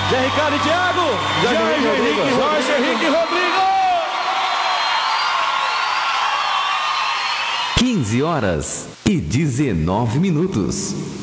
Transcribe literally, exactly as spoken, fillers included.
Zé Ricardo e Thiago. Jorge Henrique, Jorge Henrique Rodrigo. quinze horas e dezenove minutos.